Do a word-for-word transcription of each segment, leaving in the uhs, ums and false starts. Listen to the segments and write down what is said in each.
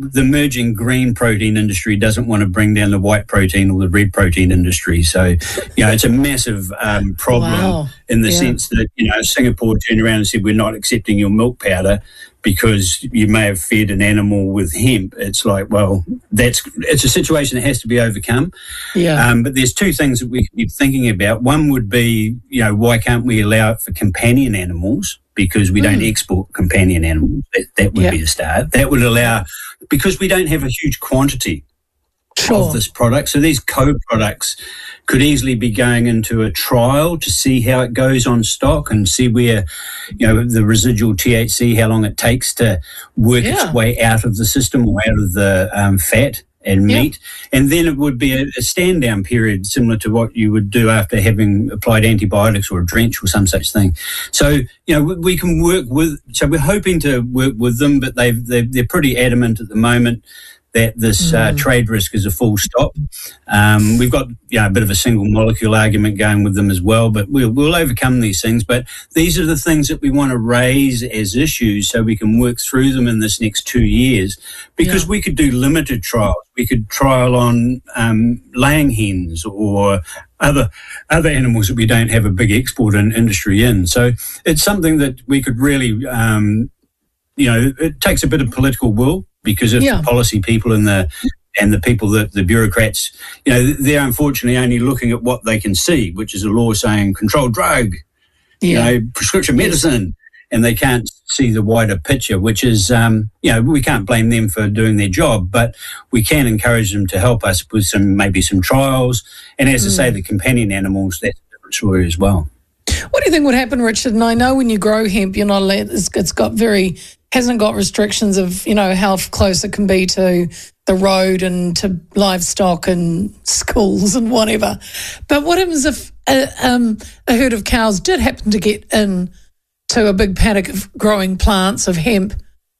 the emerging green protein industry doesn't want to bring down the white protein or the red protein industry. So, you know, it's a massive um, problem wow. in the yeah. sense that, you know, Singapore turned around and said, we're not accepting your milk powder because you may have fed an animal with hemp. It's like, well, that's it's a situation that has to be overcome. Yeah. Um, but there's two things that we could be thinking about. One would be, you know, why can't we allow it for companion animals? Because we don't mm. export companion animals. That, that would yeah. be a start. That would allow, because we don't have a huge quantity sure. of this product. So these co-products could easily be going into a trial to see how it goes on stock and see where, you know, the residual T H C, how long it takes to work yeah. its way out of the system or out of the um, fat and meat. Yep. And then it would be a, a stand down period similar to what you would do after having applied antibiotics or a drench or some such thing. So, you know, we, we can work with, so we're hoping to work with them, but they've, they've they're pretty adamant at the moment that this mm. uh, trade risk is a full stop. Um, we've got, you know, a bit of a single molecule argument going with them as well, but we'll, we'll overcome these things. But these are the things that we want to raise as issues so we can work through them in this next two years because yeah. we could do limited trials. We could trial on um, laying hens or other other animals that we don't have a big export in, industry in. So it's something that we could really, um, you know, it takes a bit of political will. Because of yeah. the policy people and the and the people that the bureaucrats, you know, they're unfortunately only looking at what they can see, which is a law saying controlled drug, yeah. you know, prescription medicine, yes. and they can't see the wider picture, which is, um, you know, we can't blame them for doing their job, but we can encourage them to help us with some maybe some trials. And as mm. I say, the companion animals, that's a different story as well. What do you think would happen, Richard? And I know when you grow hemp, you're not allowed, it's, it's got very, hasn't got restrictions of, you know, how close it can be to the road and to livestock and schools and whatever. But what happens if a, um, a herd of cows did happen to get in to a big paddock of growing plants of hemp?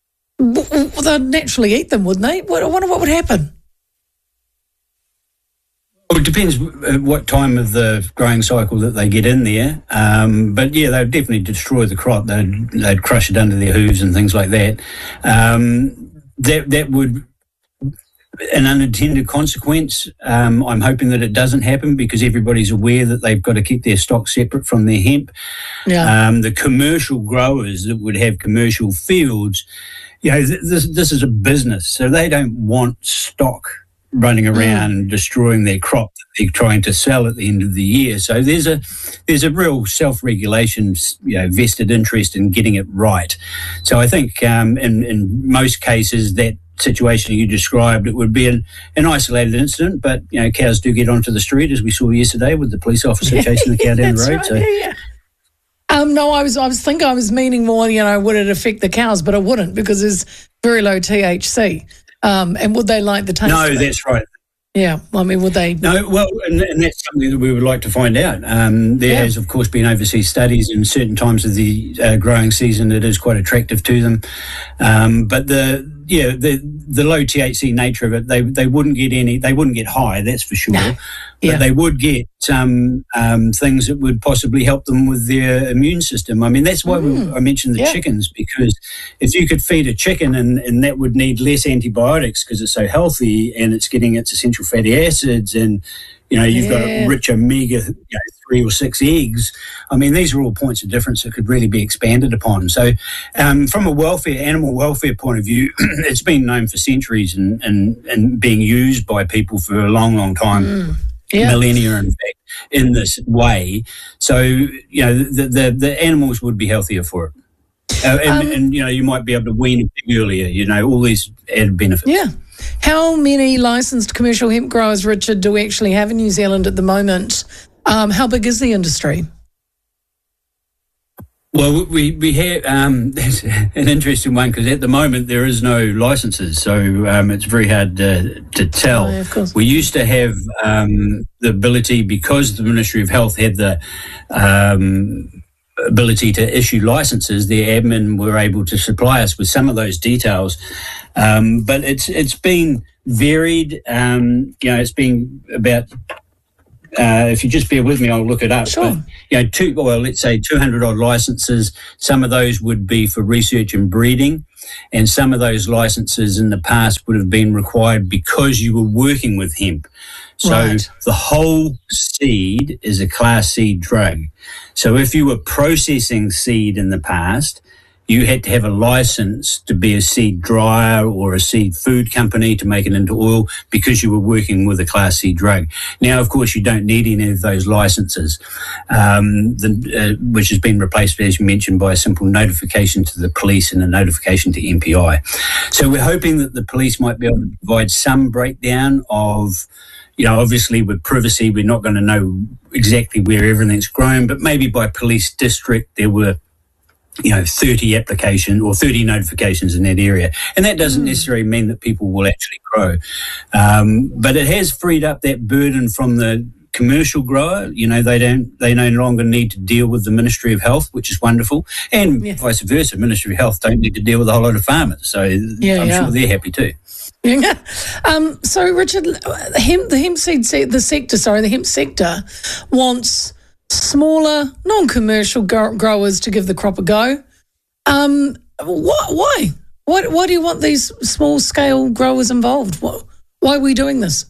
Well, they'd naturally eat them, wouldn't they? I wonder what would happen. Well, it depends what time of the growing cycle that they get in there. Um, but, yeah, they'd definitely destroy the crop. They'd, they'd crush it under their hooves and things like that. Um, that that would, an unintended consequence, um, I'm hoping that it doesn't happen because everybody's aware that they've got to keep their stock separate from their hemp. Yeah. Um, the commercial growers that would have commercial fields, you know, this, this is a business, so they don't want stock running around and destroying their crop that they're trying to sell at the end of the year. So there's a there's a real self-regulation, you know, vested interest in getting it right. So I think um, in, in most cases that situation you described, it would be an, an isolated incident, but, you know, cows do get onto the street, as we saw yesterday with the police officer chasing the cow down the road. Right, so. yeah, yeah. Um, no, I was I was thinking I was meaning more, you know, would it affect the cows? But it wouldn't because there's very low T H C. Um, and would they like the taste No, of it? that's right. Yeah, I mean, would they? No, well, and, and that's something that we would like to find out. Um, there yeah. has, of course, been overseas studies in certain times of the uh, growing season. It is quite attractive to them. Um, but the yeah, the the low T H C nature of it, they they wouldn't get any, they wouldn't get high, that's for sure. No. Yeah. But they would get um, um, things that would possibly help them with their immune system. I mean, that's why mm. we, I mentioned the yeah. chickens, because if you could feed a chicken and, and that would need less antibiotics because it's so healthy and it's getting its essential fatty acids and, you know, you've yeah. got rich omega, you know, three or six eggs. I mean, these are all points of difference that could really be expanded upon. So um, from a welfare, animal welfare point of view, it's been known for centuries and, and, and being used by people for a long, long time. Mm. Yeah. Millennia, in fact, in this way. So, you know, the, the, the animals would be healthier for it. Uh, and, um, and, you know, you might be able to wean a pig earlier, you know, all these added benefits. Yeah. How many licensed commercial hemp growers, Richard, do we actually have in New Zealand at the moment? Um, how big is the industry? Well, we, we have, um, that's an interesting one because at the moment there is no licenses, so um, it's very hard uh, to tell. Oh, yeah, of course. We used to have um, the ability, because the Ministry of Health had the um, ability to issue licenses, their admin were able to supply us with some of those details. Um, but it's it's been varied. Um, you know, it's been about Uh, if you just bear with me, I'll look it up. Sure. But, you know, two, well, let's say two hundred odd licenses. Some of those would be for research and breeding, and some of those licenses in the past would have been required because you were working with hemp. So right. the whole seed is a Class C drug. So if you were processing seed in the past, you had to have a license to be a seed dryer or a seed food company to make it into oil because you were working with a Class C drug. Now, of course, you don't need any of those licenses, um, the, uh, which has been replaced, as you mentioned, by a simple notification to the police and a notification to M P I. So we're hoping that the police might be able to provide some breakdown of, you know, obviously with privacy, we're not going to know exactly where everything's grown, but maybe by police district there were, you know, thirty applications or thirty notifications in that area. And that doesn't mm. necessarily mean that people will actually grow. Um, but it has freed up that burden from the commercial grower. You know, they don't, they no longer need to deal with the Ministry of Health, which is wonderful. And yeah. vice versa, Ministry of Health don't need to deal with a whole lot of farmers. So yeah, I'm yeah. sure they're happy too. Yeah. Um, so, Richard, the hemp, the hemp seed, se- the sector, sorry, the hemp sector wants smaller, non-commercial gro- growers to give the crop a go. Um, wh- why? Why? Why do you want these small-scale growers involved? Why, why are we doing this?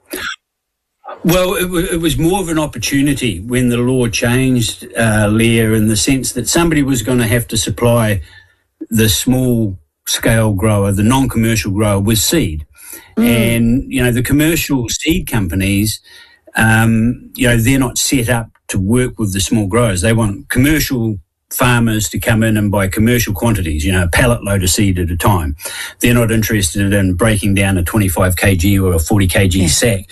Well, it, w- it was more of an opportunity when the law changed, uh, Leah, in the sense that somebody was going to have to supply the small-scale grower, the non-commercial grower, with seed. Mm. And, you know, the commercial seed companies, um, you know, they're not set up to work with the small growers. They want commercial farmers to come in and buy commercial quantities, you know, a pallet load of seed at a time. They're not interested in breaking down a twenty-five kilogram or a forty kilogram yeah. sack.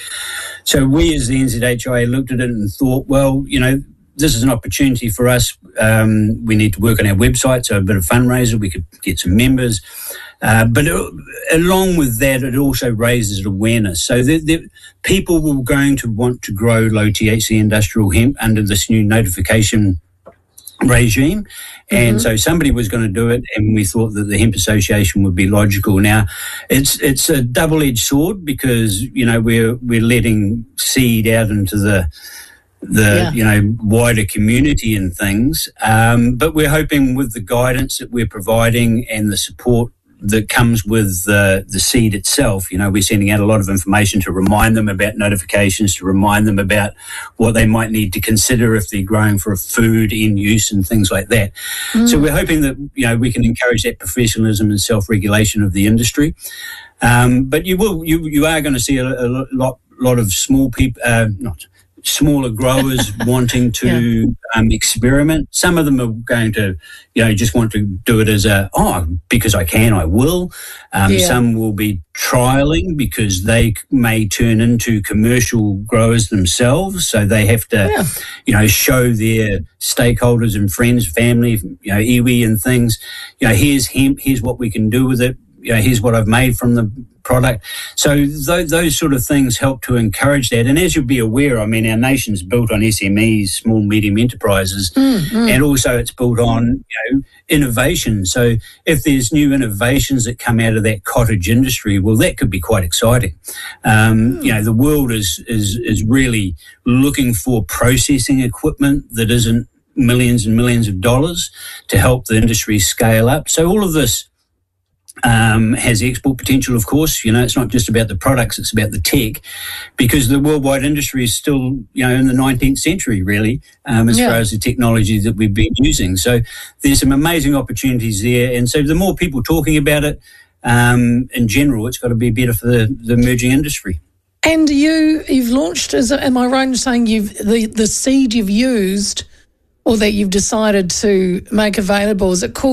So we as the N Z H I A looked at it and thought, well, you know, this is an opportunity for us. Um, we need to work on our website, so a bit of fundraiser, we could get some members. Uh, but it, along with that, it also raises awareness. So the, the people were going to want to grow low T H C industrial hemp under this new notification regime. And mm-hmm. so somebody was going to do it, and we thought that the Hemp Association would be logical. Now, it's it's a double-edged sword because, you know, we're we're letting seed out into the the yeah. you know wider community and things. Um, but we're hoping with the guidance that we're providing and the support that comes with the, the seed itself, you know, we're sending out a lot of information to remind them about notifications, to remind them about what they might need to consider if they're growing for a food in use and things like that. Mm. So we're hoping that, you know, we can encourage that professionalism and self-regulation of the industry. Um, but you will, you you are going to see a, a lot lot of small people, uh, not smaller growers wanting to yeah. um, experiment. Some of them are going to, you know, just want to do it as a, oh, because I can, I will. Um, yeah. Some will be trialing because they may turn into commercial growers themselves. So they have to, yeah. you know, show their stakeholders and friends, family, you know, iwi and things, you know, here's hemp, here's what we can do with it. You know, here's what I've made from the product. So th- those sort of things help to encourage that. And as you'll be aware, I mean, our nation's built on S M Es, small, medium enterprises, mm, mm. and also it's built on, you know, innovation. So if there's new innovations that come out of that cottage industry, well, that could be quite exciting. Um, mm. You know, the world is, is, is really looking for processing equipment that isn't millions and millions of dollars to help the industry scale up. So all of this Um, has export potential, of course. You know, it's not just about the products, it's about the tech, because the worldwide industry is still, you know, in the nineteenth century, really, um, as yeah. far as the technology that we've been using. So there's some amazing opportunities there. And so the more people talking about it, um, in general, it's got to be better for the, the emerging industry. And you, you've launched, is it, am I right in saying you've the, the seed you've used or that you've decided to make available, is it called